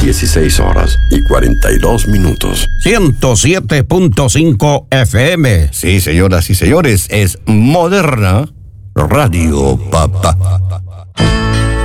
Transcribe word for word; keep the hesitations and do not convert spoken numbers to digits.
dieciséis horas y cuarenta y dos minutos. ciento siete punto cinco F M. Sí, señoras y señores, es Moderna Radio, papá.